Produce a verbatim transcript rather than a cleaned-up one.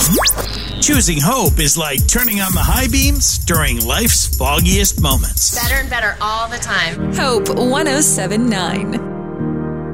Choosing hope is like turning on the high beams during life's foggiest moments. Better and better all the time. Hope one oh seven point nine.